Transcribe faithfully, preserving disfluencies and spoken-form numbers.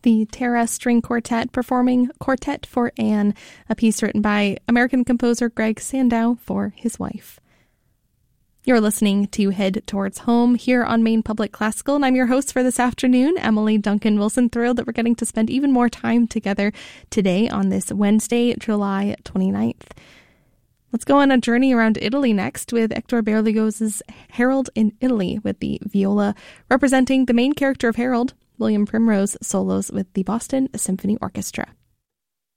the Terra String Quartet performing Quartet for Anne, a piece written by American composer Greg Sandow for his wife. You're listening to Head Towards Home here on Maine Public Classical, and I'm your host for this afternoon, Emily Duncan Wilson. Thrilled that we're getting to spend even more time together today on this Wednesday, July twenty-ninth. Let's go on a journey around Italy next with Hector Berlioz's Harold in Italy, with the viola representing the main character of Harold. William Primrose solos with the Boston Symphony Orchestra.